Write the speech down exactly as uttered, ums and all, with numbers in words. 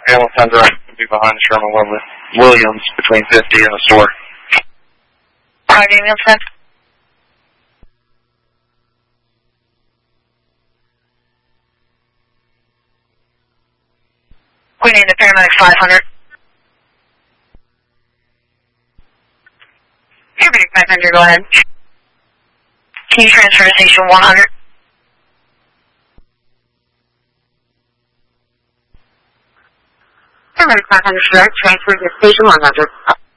Hamilton ten direct will be behind Sherman Williams between fifty and the store. Hi, Daniel ten. Queen Anne to paramedic five hundred. Paramedic five hundred, go ahead. Can you transfer to station one hundred? Paramedic five hundred, direct transfer to station one hundred.